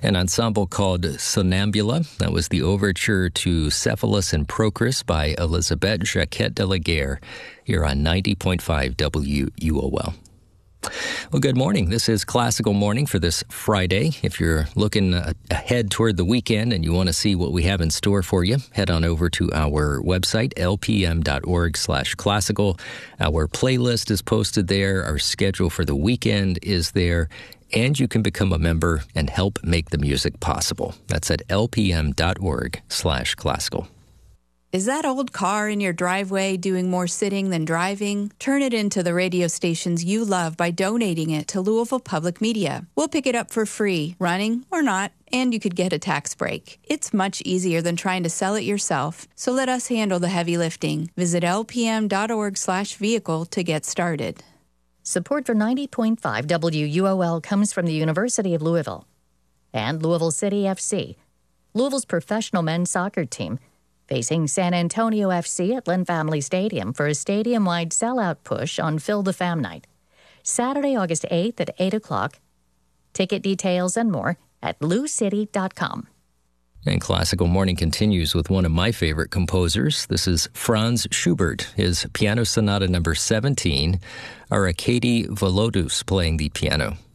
An ensemble called Sonambula. That was the overture to Cephalus and Procris by Elisabeth Jacquet de la Guerre here on 90.5 WUOL. Well, good morning. This is Classical Morning for this Friday. If you're looking ahead toward the weekend and you want to see what we have in store for you, head on over to our website, lpm.org/classical. Our playlist is posted there. Our schedule for the weekend is there. And you can become a member and help make the music possible. That's at lpm.org/classical. Is that old car in your driveway doing more sitting than driving? Turn it into the radio stations you love by donating it to Louisville Public Media. We'll pick it up for free, running or not, and you could get a tax break. It's much easier than trying to sell it yourself, so let us handle the heavy lifting. Visit lpm.org/vehicle to get started. Support for 90.5 WUOL comes from the University of Louisville and Louisville City FC, Louisville's professional men's soccer team, facing San Antonio FC at Lynn Family Stadium for a stadium-wide sellout push on Fill the Fam Night, Saturday, August 8th at 8 o'clock. Ticket details and more at loucity.com. And Classical Morning continues with one of my favorite composers. This is Franz Schubert, his Piano Sonata number 17, Arkady Volodus playing the piano.